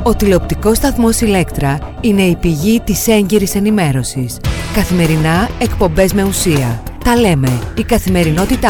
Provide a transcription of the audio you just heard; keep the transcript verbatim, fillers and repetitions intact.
Ο τηλεοπτικός σταθμός Ηλέκτρα είναι η πηγή της έγκυρης ενημέρωσης. Καθημερινά εκπομπές με ουσία. Τα λέμε, η καθημερινότητά